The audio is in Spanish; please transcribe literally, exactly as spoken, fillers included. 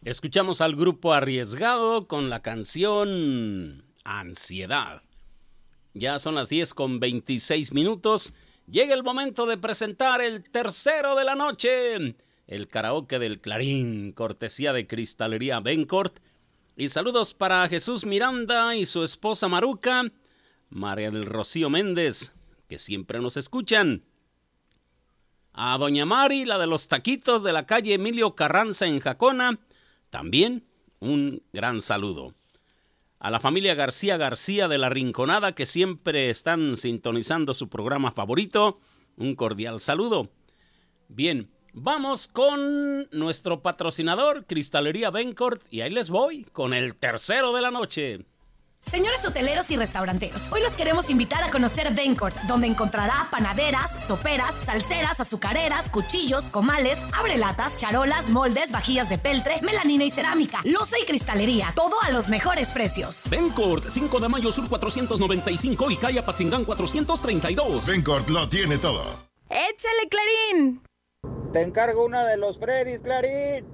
Escuchamos al grupo Arriesgado con la canción Ansiedad. Ya son las diez con veintiséis minutos. Llega el momento de presentar el tercero de la noche. El karaoke del Clarín, cortesía de Cristalería Bencourt. Y saludos para Jesús Miranda y su esposa Maruca, María del Rocío Méndez, que siempre nos escuchan. A doña Mari, la de los taquitos de la calle Emilio Carranza en Jacona, también un gran saludo. A la familia García García de La Rinconada, que siempre están sintonizando su programa favorito, un cordial saludo. Bien, vamos con nuestro patrocinador, Cristalería Bencourt, y ahí les voy con el tercero de la noche. Señores hoteleros y restauranteros, hoy los queremos invitar a conocer Bencourt, donde encontrará panaderas, soperas, salseras, azucareras, cuchillos, comales, abrelatas, charolas, moldes, vajillas de peltre, melanina y cerámica, loza y cristalería, todo a los mejores precios. Bencourt, cinco de mayo sur cuatrocientos noventa y cinco y calle Apatzingán cuatrocientos treinta y dos. Bencourt lo tiene todo. ¡Échale, Clarín! Te encargo una de los Freddys, Clarín.